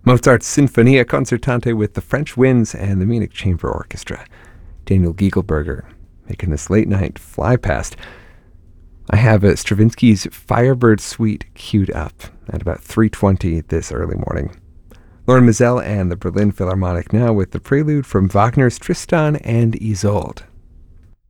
Mozart's Sinfonia Concertante with the French Winds and the Munich Chamber Orchestra. Daniel Giegelberger making this late night fly past. I have Stravinsky's Firebird Suite queued up at about 3:20 this early morning. Lauren Mizell and the Berlin Philharmonic now with the prelude from Wagner's Tristan and Isolde.